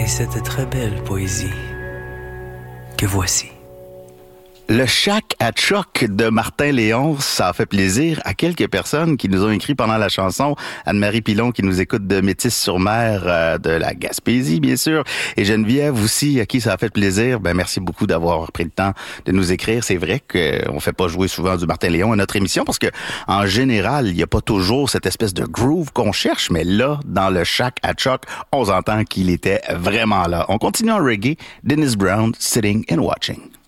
cette très belle poésie que voici. Le Shack à Choc de Martin Léon, ça a fait plaisir à quelques personnes qui nous ont écrit pendant la chanson. Anne-Marie Pilon qui nous écoute de Métis-sur-Mer, de la Gaspésie, bien sûr. Et Geneviève aussi, à qui ça a fait plaisir. Merci beaucoup d'avoir pris le temps de nous écrire. C'est vrai qu'on fait pas jouer souvent du Martin Léon à notre émission parce que, en général, il n'y a pas toujours cette espèce de groove qu'on cherche. Mais là, dans le Shack à Choc, on entend qu'il était vraiment là. On continue en reggae. Dennis Brown, Sitting and Watching.